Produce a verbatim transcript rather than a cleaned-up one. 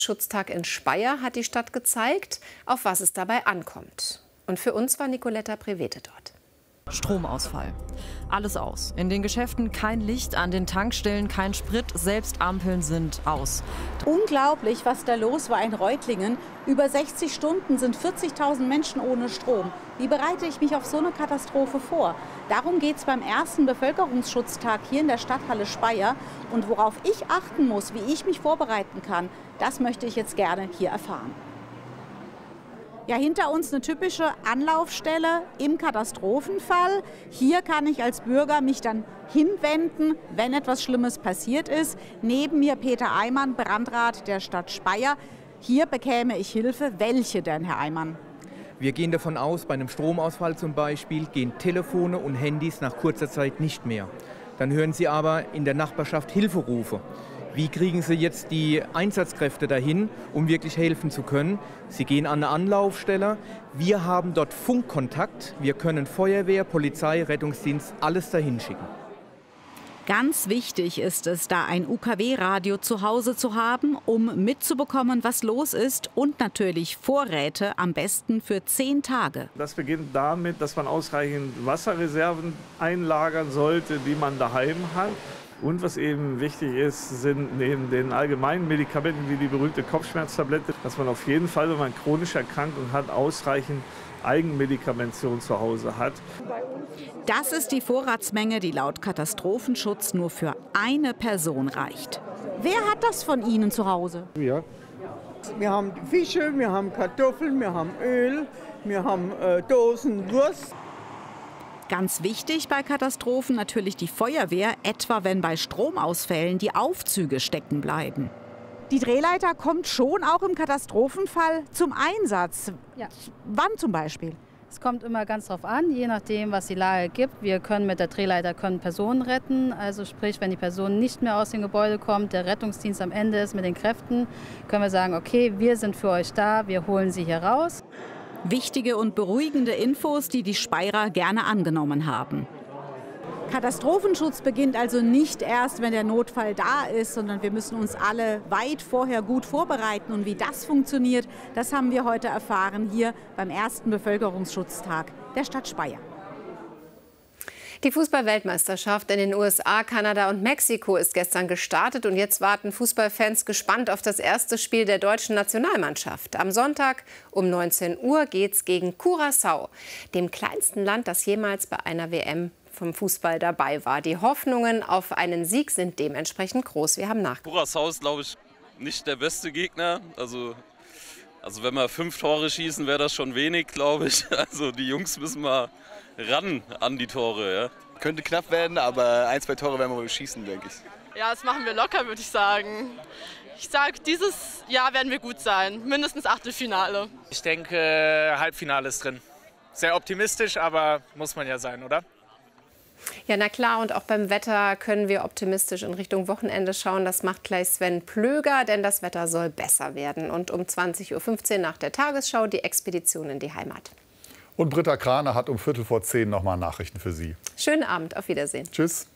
Schutztag in Speyer hat die Stadt gezeigt, auf was es dabei ankommt. Und für uns war Nicoletta Prevete dort. Stromausfall. Alles aus. In den Geschäften kein Licht, an den Tankstellen kein Sprit, selbst Ampeln sind aus. Unglaublich, was da los war in Reutlingen. Über sechzig Stunden sind vierzigtausend Menschen ohne Strom. Wie bereite ich mich auf so eine Katastrophe vor? Darum geht es beim ersten Bevölkerungsschutztag hier in der Stadthalle Speyer. Und worauf ich achten muss, wie ich mich vorbereiten kann, das möchte ich jetzt gerne hier erfahren. Ja, hinter uns eine typische Anlaufstelle im Katastrophenfall. Hier kann ich als Bürger mich dann hinwenden, wenn etwas Schlimmes passiert ist. Neben mir Peter Eimann, Brandrat der Stadt Speyer. Hier bekäme ich Hilfe. Welche denn, Herr Eimann? Wir gehen davon aus, bei einem Stromausfall zum Beispiel gehen Telefone und Handys nach kurzer Zeit nicht mehr. Dann hören Sie aber in der Nachbarschaft Hilferufe. Wie kriegen Sie jetzt die Einsatzkräfte dahin, um wirklich helfen zu können? Sie gehen an eine Anlaufstelle. Wir haben dort Funkkontakt. Wir können Feuerwehr, Polizei, Rettungsdienst, alles dahin schicken. Ganz wichtig ist es, da ein U K W-Radio zu Hause zu haben, um mitzubekommen, was los ist, und natürlich Vorräte, am besten für zehn Tage. Das beginnt damit, dass man ausreichend Wasserreserven einlagern sollte, die man daheim hat. Und was eben wichtig ist, sind neben den allgemeinen Medikamenten wie die berühmte Kopfschmerztablette, dass man auf jeden Fall, wenn man chronische Erkrankung hat, ausreichend Eigenmedikamentation zu Hause hat. Das ist die Vorratsmenge, die laut Katastrophenschutz nur für eine Person reicht. Wer hat das von Ihnen zu Hause? Ja. Wir haben Fische, wir haben Kartoffeln, wir haben Öl, wir haben äh, Dosen Wurst. Ganz wichtig bei Katastrophen natürlich die Feuerwehr, etwa wenn bei Stromausfällen die Aufzüge stecken bleiben. Die Drehleiter kommt schon auch im Katastrophenfall zum Einsatz. Ja. Wann zum Beispiel? Es kommt immer ganz drauf an, je nachdem, was die Lage gibt. Wir können mit der Drehleiter können Personen retten. Also sprich, wenn die Person nicht mehr aus dem Gebäude kommt, der Rettungsdienst am Ende ist mit den Kräften, können wir sagen, okay, wir sind für euch da, wir holen sie hier raus. Wichtige und beruhigende Infos, die die Speyerer gerne angenommen haben. Katastrophenschutz beginnt also nicht erst, wenn der Notfall da ist, sondern wir müssen uns alle weit vorher gut vorbereiten. Und wie das funktioniert, das haben wir heute erfahren hier beim ersten Bevölkerungsschutztag der Stadt Speyer. Die Fußball-Weltmeisterschaft in den U S A, Kanada und Mexiko ist gestern gestartet. Und jetzt warten Fußballfans gespannt auf das erste Spiel der deutschen Nationalmannschaft. Am Sonntag um neunzehn Uhr geht's gegen Curaçao, dem kleinsten Land, das jemals bei einer W M vom Fußball dabei war. Die Hoffnungen auf einen Sieg sind dementsprechend groß. Wir haben nach. Curaçao ist, glaube ich, nicht der beste Gegner. Also, also wenn wir fünf Tore schießen, wäre das schon wenig, glaube ich. Also die Jungs müssen mal ran an die Tore. Ja. Könnte knapp werden, aber ein, zwei Tore werden wir wohl schießen, denke ich. Ja, das machen wir locker, würde ich sagen. Ich sage, dieses Jahr werden wir gut sein. Mindestens Achtelfinale. Ich denke, Halbfinale ist drin. Sehr optimistisch, aber muss man ja sein, oder? Ja, na klar, und auch beim Wetter können wir optimistisch in Richtung Wochenende schauen. Das macht gleich Sven Plöger, denn das Wetter soll besser werden. Und um zwanzig Uhr fünfzehn nach der Tagesschau die Expedition in die Heimat. Und Britta Krane hat um Viertel vor zehn noch mal Nachrichten für Sie. Schönen Abend, auf Wiedersehen. Tschüss.